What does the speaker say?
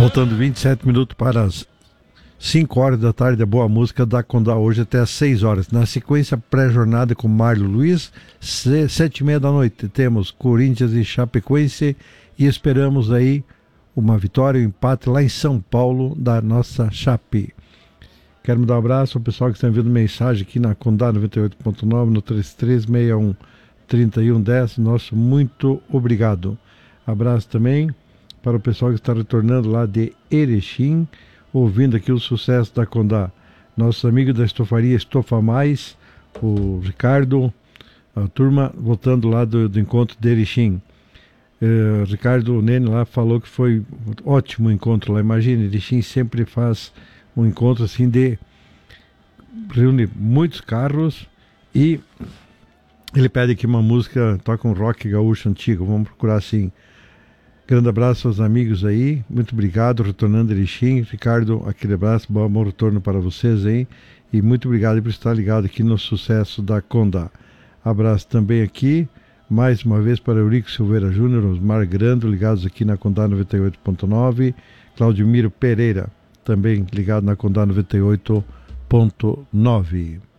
Faltando 27 minutos para as 5 horas da tarde, a boa música da Condá hoje até às 6 horas. Na sequência, pré-jornada com Marlon Luiz, 7h30 da noite, temos Corinthians e Chapecoense e esperamos aí uma vitória, um empate lá em São Paulo da nossa Chape. Quero mandar um abraço ao pessoal que está enviando mensagem aqui na Condá 98.9 no 3361-3110. Nosso muito obrigado. Abraço também para o pessoal que está retornando lá de Erechim, ouvindo aqui o sucesso da Condá. Nossos amigos da estofaria Estofa Mais, o Ricardo, a turma voltando lá do encontro de Erechim. Ricardo Nene lá falou que foi um ótimo encontro lá. Imagina, Erechim sempre faz um encontro assim reúne muitos carros e ele pede aqui uma música, toca um rock gaúcho antigo, vamos procurar assim. Grande abraço aos amigos aí, muito obrigado, retornando Erechim. Ricardo, aquele abraço, bom retorno para vocês aí e muito obrigado por estar ligado aqui no sucesso da Condá. Abraço também aqui, mais uma vez para Eurico Silveira Júnior, Osmar Grando, ligados aqui na Condá 98.9, Claudimiro Pereira, também ligado na Condá 98.9.